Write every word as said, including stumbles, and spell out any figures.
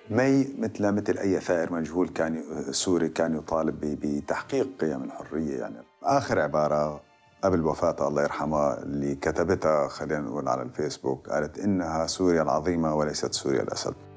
مي مثل مثل أي ثائر مجهول كان سوري كان يطالب بتحقيق قيم الحرية. يعني آخر عبارة قبل وفاتها الله يرحمها اللي كتبتها خلينا نقول على الفيسبوك، قالت إنها سوريا العظيمة وليست سوريا الأسد.